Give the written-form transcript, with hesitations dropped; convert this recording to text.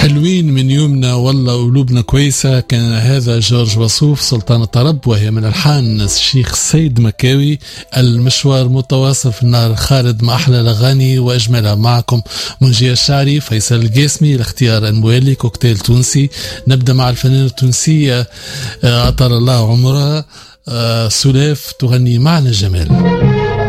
حلوين من يومنا والله قلوبنا كويسة. كان هذا جورج وسوف سلطان الطرب، وهي من ألحان الشيخ سيد مكاوي. المشوار متواصل في النهار الخالد مع أحلى الأغاني وأجملها. معكم منجي الشعري، فيصل القاسمي، الاختيار الموالي، كوكتيل تونسي. نبدأ مع الفنانة التونسية أطال الله عمرها، سلاف تغني معنا الجمال.